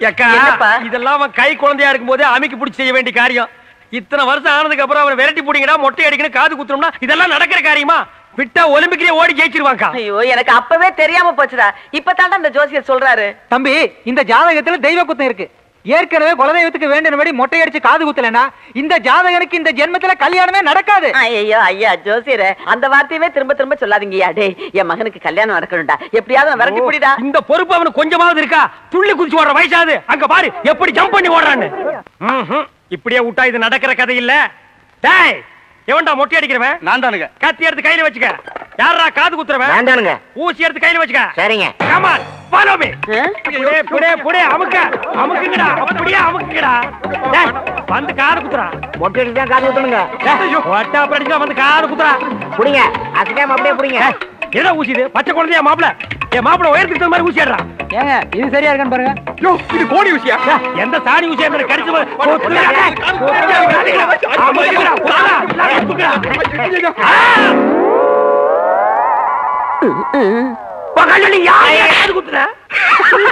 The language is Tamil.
இதெல்லாம் அவன் கை குழந்தையா இருக்கும் போதே அமைக்கு பிடிச்சி செய்ய வேண்டிய காரியம். இத்தனை வருஷம் ஆனதுக்கு அப்புறம் அவன் விரட்டி போடுங்கடா, மொட்டை அடிக்கணும், காது குத்துறோம்னா இதெல்லாம் நடக்கிற காரியமா? விட்டா ஒலிம்பிக்லயே ஓடி ஜெயிச்சிருவாங்க. ஐயோ, எனக்கு அப்பவே தெரியாம போச்சுடா. இப்பதான் அந்த ஜோசியர் சொல்றாரு. தம்பி, இந்த ஜாதகத்துல தெய்வ குத்தம் இருக்கு. ஏற்கனவே குலதெய்வத்துக்கு வேண்டியபடி மொட்டை அடிச்சு காது குத்தலனா இந்த ஜாதகனுக்கு இந்த ஜென்மத்துல கல்யாணமே நடக்காது. ஐயோ ஐயா ஜோசியரே, அந்த வார்த்தையவே திரும்ப திரும்ப சொல்லாதீங்கயா. டேய், என் மகனுக்கு கல்யாணம் நடக்கணும்டா. எப்படியாவது விரட்டி புடிடா. இந்த பொறுப்பு அவனுக்கு கொஞ்சமாவது இருக்கா? துள்ளி குதிச்சு ஓடுற வயசாது. அங்க பாரு எப்படி ஜம்ப் பண்ணி ஓடுறான்னு. இப்படியே விட்டா இது நடக்கிற கதை இல்ல. டேய், எவன்டா மொட்டை அடிக்கிறவன்? நான் தானுங்க. கத்தி எடுத்து கையில வச்சுக்க. யாரா காது குத்துறவன்? நான் தானுங்க. ஊசி எடுத்து கையில வச்சுக்க. சரிங்க. Come on, follow me. புடே அமுக்குங்கடா. அப்படியே அமுக்குங்கடா. டேய், வந்து காது குத்துறா. மொட்டை அடிச்சு தான் காது குத்தணுங்க. ஐயோ, ஒட்டா படிச்சா வந்து காது குத்துறா. புடிங்க, அசைக்காம அப்படியே புடிங்க. என்ன ஊசி இது? பச்சை குழந்தையா மாப்பிள? என் மாப்பிள உயரத்துக்கு தகுந்த மாதிரி ஊசி ஏடுறா. ஏங்க, இது சரியா இருக்கான்னு பாருங்க. யோ, இது கோடி ஊசியா? எந்த சாணி ஊசியா இருந்தாலும் கடிச்சு யாரு குத்துற?